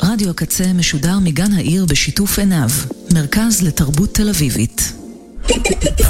רדיו הקצה משודר מגן העיר בשיתוף עיניו, מרכז לתרבות תל אביבית.